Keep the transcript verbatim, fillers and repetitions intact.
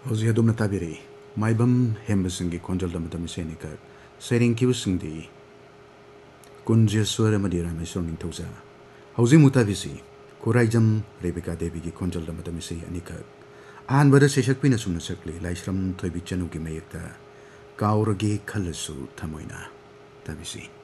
ꯍꯧꯖꯤꯛ ꯑꯗꯣꯝꯅ ꯇꯥꯕꯤꯔꯛꯏ ꯃꯥꯏꯕꯝ ꯍꯦꯝꯕꯁꯤꯡꯒꯤ ꯈꯣꯟꯖꯦꯜꯗ ꯃꯇꯝ ꯏꯁꯩꯅꯤꯀ ꯁꯩꯔꯦꯡꯈꯤꯕꯁꯤꯡꯗꯤ ꯀꯨꯟꯖꯦꯁ꯭ꯋꯔ ꯑꯃꯗꯤ ꯔꯥꯃꯦꯁ꯭ꯋꯔ ꯅꯤꯡꯊꯧꯖꯥ ꯍꯧꯖꯤꯛ ꯑꯃꯨꯛ ꯇꯥꯕꯤꯁꯤ ꯈꯨꯔꯥꯏꯖꯝ ꯔꯦꯕꯤꯀꯥ ꯗꯦꯕꯤꯒꯤ ꯈꯣꯟꯖꯦꯜꯗ ꯃꯇꯝ ꯏꯁꯩ ꯑꯅꯤꯈꯛ ꯑꯍꯥꯟꯕꯗ ꯁꯩꯁꯛꯄꯤꯅ ꯁꯨꯝꯅ ꯁꯛꯂꯤ ꯂꯥꯏꯁ꯭ꯔꯝ ꯊꯣꯏꯕꯤ ꯆꯅꯨꯒꯤ ꯃꯌꯦꯛꯇ ꯀꯥꯎꯔꯒꯦ ꯈꯜꯂꯁꯨ ꯊꯃꯣꯏꯅ ꯇꯥꯕꯤꯁꯤ